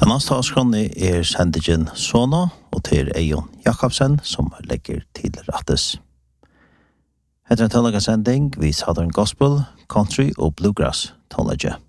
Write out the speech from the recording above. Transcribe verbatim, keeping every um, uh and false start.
Den neste avskrånne er sendingen Sono, og til Eion Jakobsen, som legger til rettes. Etter en tålaga sending, vi Southern Gospel, Country og Bluegrass tålaga.